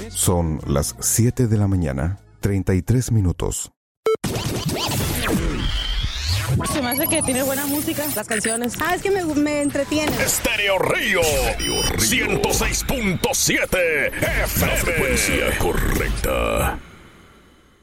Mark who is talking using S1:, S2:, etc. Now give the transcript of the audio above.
S1: Son las 7 de la mañana, 33 minutos.
S2: Se me hace que tiene buena música, las canciones. Es que me entretiene.
S3: Estéreo Río 106.7 FM. La frecuencia correcta.